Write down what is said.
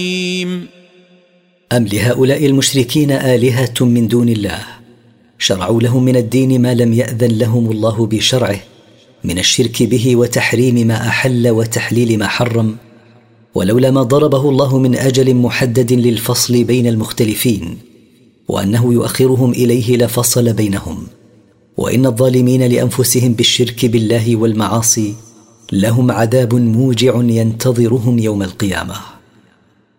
أم لهؤلاء المشركين آلهة من دون الله شرعوا لهم من الدين ما لم يأذن لهم الله بشرعه من الشرك به وتحريم ما أحل وتحليل ما حرم، ولولا ما ضربه الله من أجل محدد للفصل بين المختلفين وأنه يؤخرهم إليه لفصل بينهم. وإن الظالمين لأنفسهم بالشرك بالله والمعاصي لهم عذاب موجع ينتظرهم يوم القيامة.